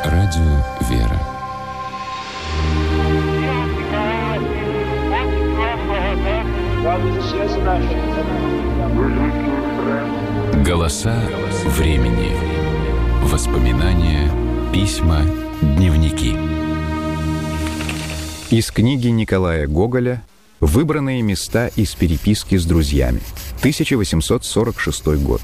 Радио «Вера». Голоса времени. Воспоминания, письма, дневники. Из книги Николая Гоголя «Выбранные места из переписки с друзьями», 1846 год.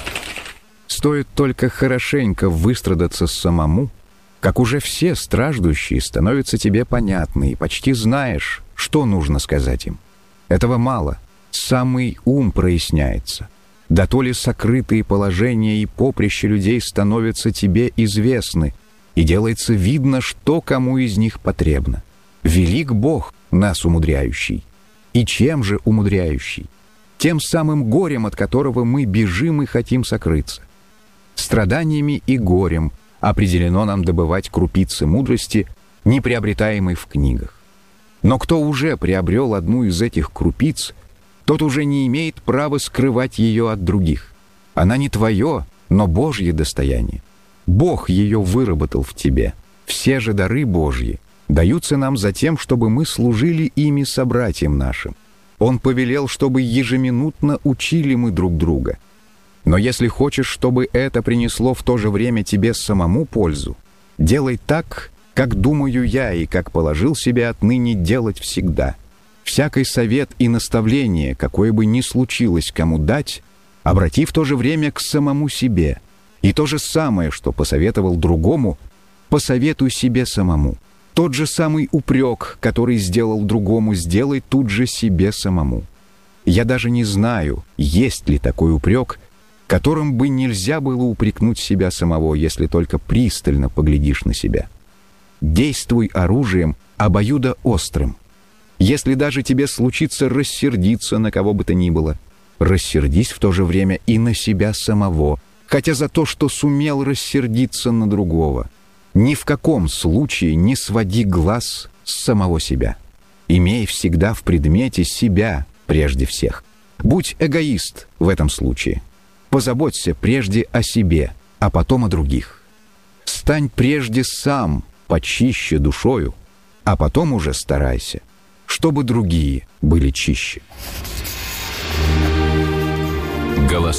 Стоит только хорошенько выстрадаться самому, как уже все страждущие становятся тебе понятны, и почти знаешь, что нужно сказать им. Этого мало, самый ум проясняется. Да то ли сокрытые положения и поприща людей становятся тебе известны, и делается видно, что кому из них потребно. Велик Бог, нас умудряющий. И чем же умудряющий? Тем самым горем, от которого мы бежим и хотим сокрыться. Страданиями и горем определено нам добывать крупицы мудрости, не приобретаемой в книгах. Но кто уже приобрел одну из этих крупиц, тот уже не имеет права скрывать ее от других. Она не твое, но Божье достояние. Бог ее выработал в тебе. Все же дары Божьи даются нам за тем, чтобы мы служили ими собратьям нашим. Он повелел, чтобы ежеминутно учили мы друг друга. Но если хочешь, чтобы это принесло в то же время тебе самому пользу, делай так, как думаю я и как положил себе отныне делать всегда. Всякий совет и наставление, какое бы ни случилось кому дать, обрати в то же время к самому себе. И то же самое, что посоветовал другому, посоветуй себе самому. Тот же самый упрек, который сделал другому, сделай тут же себе самому. Я даже не знаю, есть ли такой упрек, которым бы нельзя было упрекнуть себя самого, если только пристально поглядишь на себя. Действуй оружием обоюдоострым. Если даже тебе случится рассердиться на кого бы то ни было, рассердись в то же время и на себя самого, хотя за то, что сумел рассердиться на другого. Ни в каком случае не своди глаз с самого себя. Имей всегда в предмете себя прежде всех. Будь эгоист в этом случае. Позаботься прежде о себе, а потом о других. Стань прежде сам почище душою, а потом уже старайся, чтобы другие были чище. Голоса